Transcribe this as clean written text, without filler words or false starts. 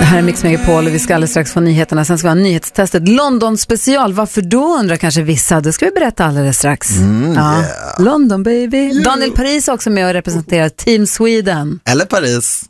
här är Mix Megapol och vi ska alldeles strax få nyheterna. Sen ska vi ha nyhetstestet London special. Varför då, undrar kanske vissa. Det ska vi berätta alldeles strax. London baby. Daniel Paris är också med och representerar Team Sweden. Eller Paris.